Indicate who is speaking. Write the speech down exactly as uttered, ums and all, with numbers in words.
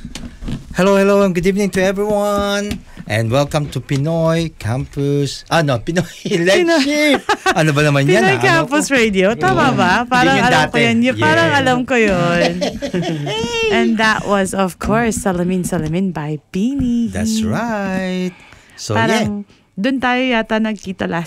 Speaker 1: Hello, hello, and good evening to everyone. And welcome to Pinoy Campus. Ah, no, Pinoy Leadership. Ano ba naman yan?
Speaker 2: Pinoy
Speaker 1: ah?
Speaker 2: Campus
Speaker 1: Ano
Speaker 2: Radio. Tama ba? Parang
Speaker 1: Yun yung
Speaker 2: alam
Speaker 1: dati.
Speaker 2: ko yan. Y- Parang
Speaker 1: Yeah.
Speaker 2: alam ko yun. And that was, of course, Salamin Salamin by Beanie.
Speaker 1: That's right. So, yeah.
Speaker 2: Parang, doon tayo yata nagkita last